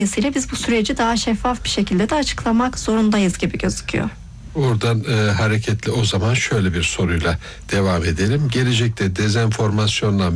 Dolayısıyla biz bu süreci daha şeffaf bir şekilde de açıklamak zorundayız gibi gözüküyor. Oradan hareketli o zaman şöyle bir soruyla devam edelim. Gelecekte dezenformasyonla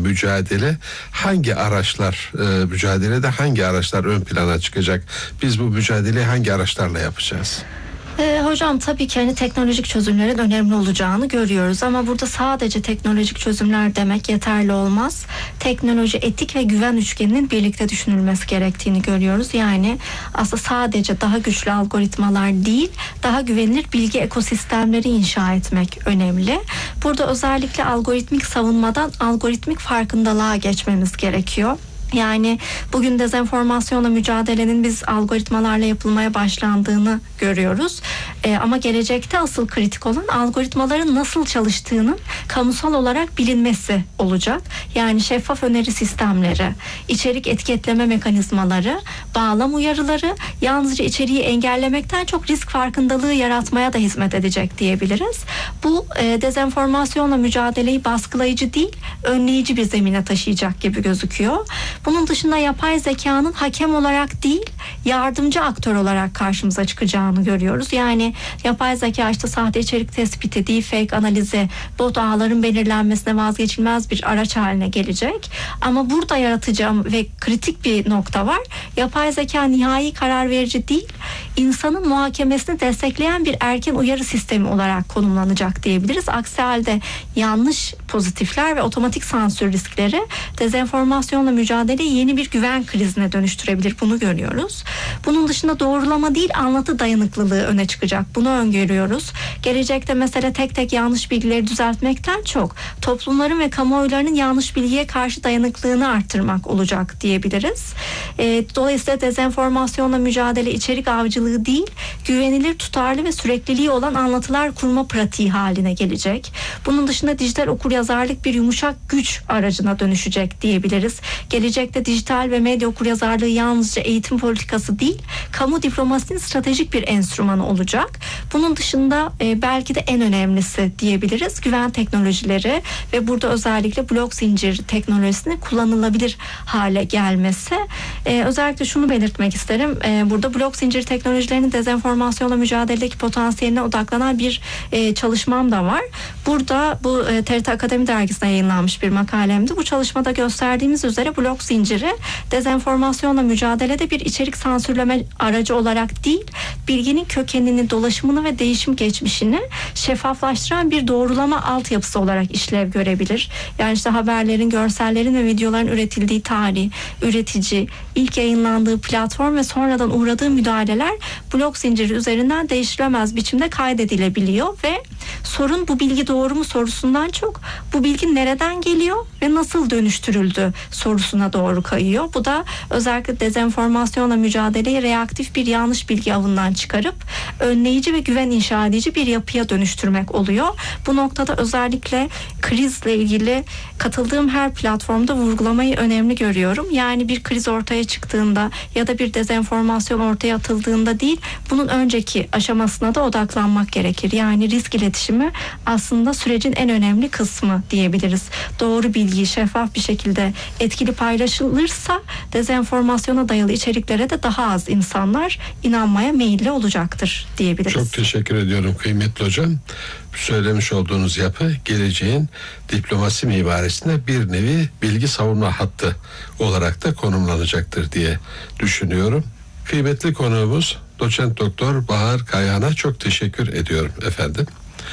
mücadelede hangi araçlar ön plana çıkacak? Biz bu mücadeleyi hangi araçlarla yapacağız? Hocam tabii ki teknolojik çözümlerin önemli olacağını görüyoruz ama burada sadece teknolojik çözümler demek yeterli olmaz. Teknoloji, etik ve güven üçgeninin birlikte düşünülmesi gerektiğini görüyoruz. Yani aslında sadece daha güçlü algoritmalar değil, daha güvenilir bilgi ekosistemleri inşa etmek önemli. Burada özellikle algoritmik savunmadan algoritmik farkındalığa geçmemiz gerekiyor. Yani bugün dezenformasyonla mücadelenin biz algoritmalarla yapılmaya başlandığını görüyoruz. Ama gelecekte asıl kritik olan algoritmaların nasıl çalıştığının kamusal olarak bilinmesi olacak. Yani şeffaf öneri sistemleri, içerik etiketleme mekanizmaları, bağlam uyarıları yalnızca içeriği engellemekten çok risk farkındalığı yaratmaya da hizmet edecek diyebiliriz. Bu dezenformasyonla mücadeleyi baskılayıcı değil, önleyici bir zemine taşıyacak gibi gözüküyor. Bunun dışında yapay zekanın hakem olarak değil, yardımcı aktör olarak karşımıza çıkacağını görüyoruz. Yani yapay zeka işte sahte içerik tespiti, deepfake analizi, bot ağların belirlenmesine vazgeçilmez bir araç haline gelecek. Ama burada yaratacağım ve kritik bir nokta var. Yapay zeka nihai karar verici değil, insanın muhakemesini destekleyen bir erken uyarı sistemi olarak konumlanacak diyebiliriz. Aksi halde yanlış pozitifler ve otomatik sansür riskleri dezenformasyonla mücadeleyi yeni bir güven krizine dönüştürebilir. Bunu görüyoruz. Bunun dışında doğrulama değil, anlatı dayanıklılığı öne çıkacak. Bunu öngörüyoruz. Gelecekte mesele tek tek yanlış bilgileri düzeltmekten çok toplumların ve kamuoylarının yanlış bilgiye karşı dayanıklılığını arttırmak olacak diyebiliriz. Dolayısıyla dezenformasyonla mücadele içerik avcılığı değil, güvenilir, tutarlı ve sürekliliği olan anlatılar kurma pratiği haline gelecek. Bunun dışında dijital okuryazarlık bir yumuşak güç aracına dönüşecek diyebiliriz. Gelecekte dijital ve medya okuryazarlığı yalnızca eğitim politikası değil, kamu diplomasinin stratejik bir enstrümanı olacak. Bunun dışında belki de en önemlisi diyebiliriz güven teknolojileri ve burada özellikle blok zincir teknolojisinin kullanılabilir hale gelmesi. Özellikle şunu belirtmek isterim. Burada blok zincir teknolojilerinin dezenformasyonla mücadeledeki potansiyeline odaklanan bir çalışmam da var. Burada bu TRT Akademi dergisine yayınlanmış bir makalemdi. Bu çalışmada gösterdiğimiz üzere blok zinciri dezenformasyonla mücadelede bir içerik sansürleme aracı olarak değil, bilginin kökenini, dolaşımını ve değişim geçmişini şeffaflaştıran bir doğrulama altyapısı olarak işlev görebilir. Yani işte haberlerin, görsellerin ve videoların üretildiği tarih, üretici, ilk yayınlandığı platform ve sonradan uğradığı müdahaleler blok zinciri üzerinden değiştirilemez biçimde kaydedilebiliyor ve sorun bu bilgi doğru mu sorusundan çok bu bilgi nereden geliyor ve nasıl dönüştürüldü sorusuna doğru kayıyor. Bu da özellikle dezenformasyonla mücadeleyi reaktif bir yanlış bilgi avından çıkarıp önleyici ve güven inşa edici bir yapıya dönüştürmek oluyor. Bu noktada özellikle krizle ilgili katıldığım her platformda vurgulamayı önemli görüyorum. Yani bir kriz ortaya çıktığında ya da bir dezenformasyon ortaya atıldığında değil, bunun önceki aşamasına da odaklanmak gerekir. Yani risk iletişimi aslında sürecin en önemli kısmı diyebiliriz. Doğru bilgi şeffaf bir şekilde etkili paylaşılırsa dezenformasyona dayalı içeriklere de daha az insanlar inanmaya meyilli olacaktır diyebiliriz. Çok teşekkür ediyorum kıymetli hocam. Söylemiş olduğunuz yapı geleceğin diplomasi mimarisinde bir nevi bilgi savunma hattı olarak da konumlanacaktır diye düşünüyorum. Kıymetli konuğumuz Doçent Doktor Bahar Kayhan'a çok teşekkür ediyorum efendim.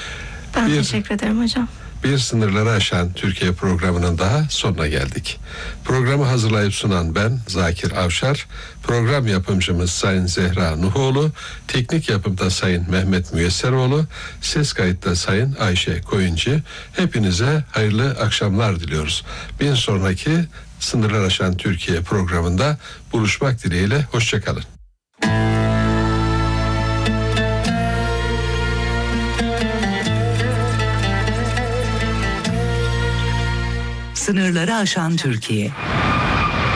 Ben teşekkür ederim hocam. Bir sınırları aşan Türkiye programının daha sonuna geldik. Programı hazırlayıp sunan ben Zakir Avşar, program yapımcımız Sayın Zehra Nuhoğlu, teknik yapımda Sayın Mehmet Müyesseroğlu, ses kayıtta Sayın Ayşe Koyuncu. Hepinize hayırlı akşamlar diliyoruz. Bir sonraki Sınırlar Aşan Türkiye programında buluşmak dileğiyle, hoşçakalın. Sınırları aşan Türkiye.